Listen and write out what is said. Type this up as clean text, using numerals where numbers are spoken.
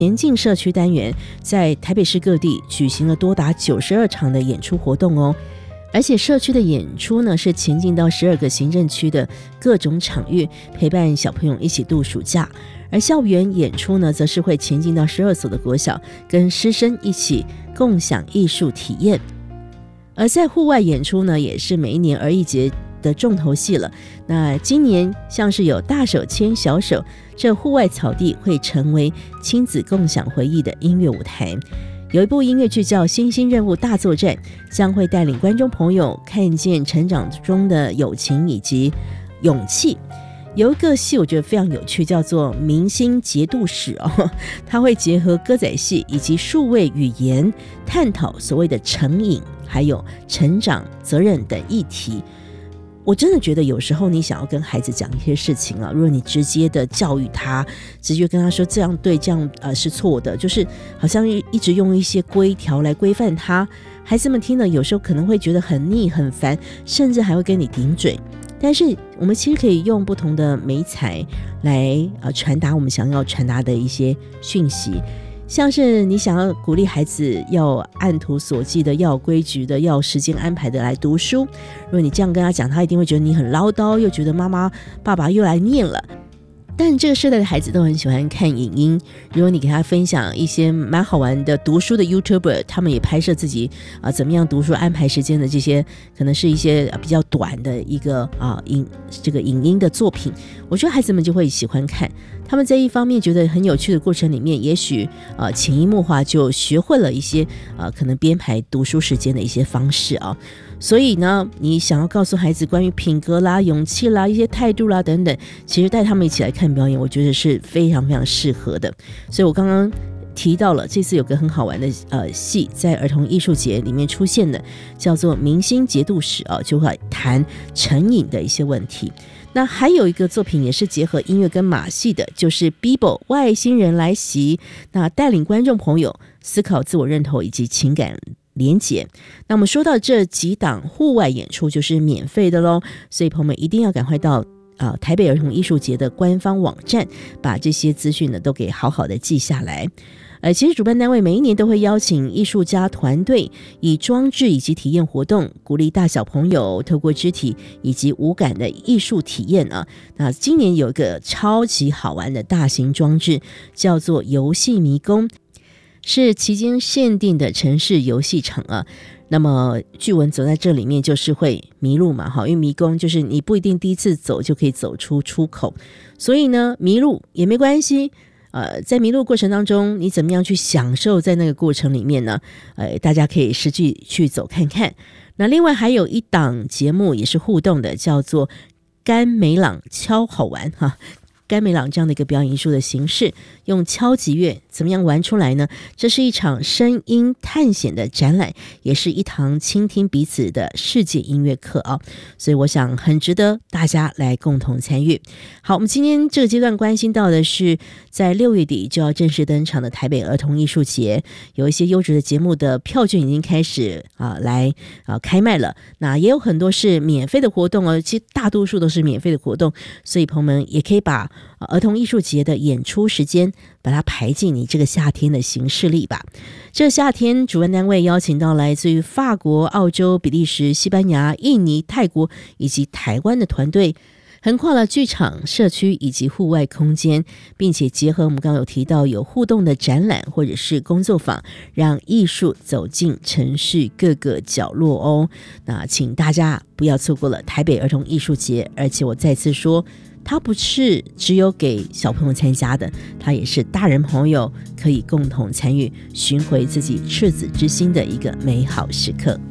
前进社区单元在台北市各地举行了多达92场的演出活动哦，而且社区的演出呢是前进到12个行政区的各种场域，陪伴小朋友一起度暑假。而校园演出呢，则是会前进到12所的国小，跟师生一起共享艺术体验。而在户外演出呢，也是每一年儿艺节的重头戏了。那今年像是有大手牵小手，这户外草地会成为亲子共享回忆的音乐舞台。有一部音乐剧叫《星星任务大作战》，将会带领观众朋友看见成长中的友情以及勇气。有一个戏我觉得非常有趣，叫做《明星节度使》哦，它会结合歌仔戏以及数位语言，探讨所谓的成瘾还有成长责任等议题。我真的觉得有时候你想要跟孩子讲一些事情啊，如果你直接的教育他，直接跟他说这样对这样是错的，就是好像一直用一些规条来规范他，孩子们听了有时候可能会觉得很腻很烦，甚至还会跟你顶嘴。但是我们其实可以用不同的媒材来传达我们想要传达的一些讯息，像是你想要鼓励孩子要按图索骥的，要有规矩的，要有时间安排的来读书。如果你这样跟他讲，他一定会觉得你很唠叨，又觉得妈妈爸爸又来念了。但这个世代的孩子都很喜欢看影音，如果你给他分享一些蛮好玩的读书的 YouTuber， 他们也拍摄自己怎么样读书安排时间的这些，可能是一些比较短的一个这个影音的作品，我觉得孩子们就会喜欢看。他们在一方面觉得很有趣的过程里面，也许潜移默化就学会了一些可能编排读书时间的一些方式啊。所以呢，你想要告诉孩子关于品格啦、勇气啦、一些态度啦等等，其实带他们一起来看表演，我觉得是非常非常适合的。所以我刚刚提到了这次有个很好玩的戏，在儿童艺术节里面出现的，叫做《明星节度使》就会谈成瘾的一些问题。那还有一个作品也是结合音乐跟马戏的，就是 Bibo 外星人来袭，那带领观众朋友思考自我认同以及情感连结。那我们说到这几档户外演出就是免费的咯，所以朋友们一定要赶快到台北儿童艺术节的官方网站，把这些资讯呢都给好好的记下来。其实主办单位每一年都会邀请艺术家团队，以装置以及体验活动，鼓励大小朋友透过肢体以及五感的艺术体验啊。那今年有一个超级好玩的大型装置，叫做游戏迷宫，是期间限定的城市游戏场啊。那么据闻走在这里面就是会迷路嘛，因为迷宫就是你不一定第一次走就可以走出出口，所以呢迷路也没关系。在迷路过程当中，你怎么样去享受在那个过程里面呢？大家可以实际去走看看。那另外还有一档节目也是互动的，叫做甘美朗敲好玩哈。甘美朗这样的一个表演艺术的形式，用敲击乐怎么样玩出来呢？这是一场声音探险的展览，也是一堂倾听彼此的世界音乐课啊！所以我想很值得大家来共同参与。好，我们今天这个阶段关心到的是，在6月底就要正式登场的台北儿童艺术节，有一些优质的节目的票券已经开始来开卖了。那也有很多是免费的活动哦，其实大多数都是免费的活动，所以朋友们也可以把儿童艺术节的演出时间把它排进你这个夏天的行事历吧。这夏天主办单位邀请到来自于法国、澳洲、比利时、西班牙、印尼、泰国以及台湾的团队，横跨了剧场、社区以及户外空间，并且结合我们刚刚有提到有互动的展览或者是工作坊，让艺术走进城市各个角落哦。那请大家不要错过了台北儿童艺术节，而且我再次说，它不是只有给小朋友参加的，它也是大人朋友可以共同参与，寻回自己赤子之心的一个美好时刻。